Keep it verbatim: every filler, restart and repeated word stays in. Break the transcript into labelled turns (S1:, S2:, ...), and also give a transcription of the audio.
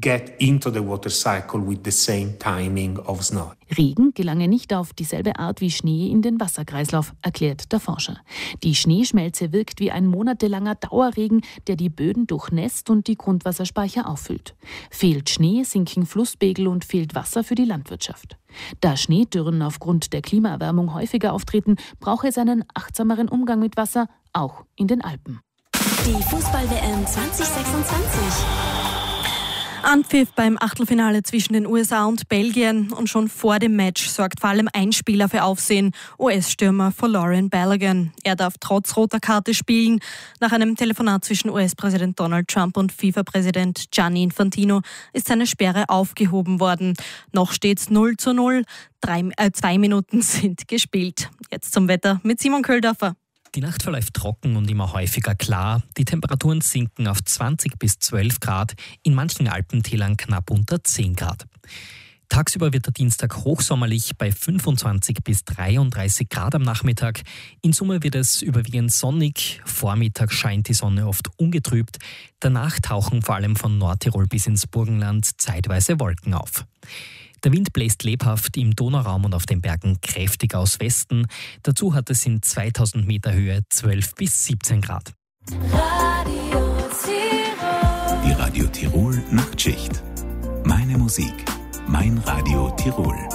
S1: get into the water cycle with the same timing of snow.
S2: Regen gelange nicht auf dieselbe Art wie Schnee in den Wasserkreislauf, erklärt der Forscher. Die Schneeschmelze wirkt wie ein monatelanger Dauerregen, der die Böden durchnässt und die Grundwasserspeicher auffüllt. Fehlt Schnee, sinken Flusspegel und fehlt Wasser für die Landwirtschaft. Da Schneedürren aufgrund der Klimaerwärmung häufiger auftreten, brauche es einen achtsameren Umgang mit Wasser, auch in den Alpen.
S3: Die Fußball-W M zwanzig sechsundzwanzig.
S4: Anpfiff beim Achtelfinale zwischen den U S A und Belgien und schon vor dem Match sorgt vor allem ein Spieler für Aufsehen, U S-Stürmer Folarin Balogun. Er darf trotz roter Karte spielen. Nach einem Telefonat zwischen U S-Präsident Donald Trump und FIFA-Präsident Gianni Infantino ist seine Sperre aufgehoben worden. Noch steht's null zu null, Drei, äh, zwei Minuten sind gespielt. Jetzt zum Wetter mit Simon Köldorfer.
S5: Die Nacht verläuft trocken und immer häufiger klar. Die Temperaturen sinken auf zwanzig bis zwölf Grad, in manchen Alpentälern knapp unter zehn Grad. Tagsüber wird der Dienstag hochsommerlich bei fünfundzwanzig bis dreiunddreißig Grad am Nachmittag. In Summe wird es überwiegend sonnig. Vormittag scheint die Sonne oft ungetrübt. Danach tauchen vor allem von Nordtirol bis ins Burgenland zeitweise Wolken auf. Der Wind bläst lebhaft im Donauraum und auf den Bergen kräftig aus Westen. Dazu hat es in zweitausend Meter Höhe zwölf bis siebzehn Grad.
S6: Radio Tirol. Die Radio Tirol Nachtschicht. Meine Musik, mein Radio Tirol.